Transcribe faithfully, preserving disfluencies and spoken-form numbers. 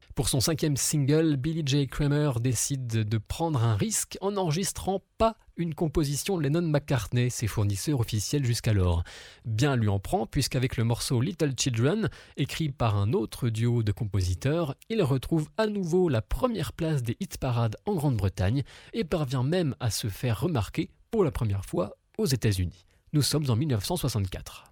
Pour son cinquième single, Billy J. Kramer décide de prendre un risque en n'enregistrant pas une composition Lennon-McCartney, ses fournisseurs officiels jusqu'alors. Bien lui en prend, puisqu'avec le morceau Little Children, écrit par un autre duo de compositeurs, il retrouve à nouveau la première place des hit-parades en Grande-Bretagne et parvient même à se faire remarquer pour la première fois aux États-Unis. Nous sommes en mille neuf cent soixante-quatre.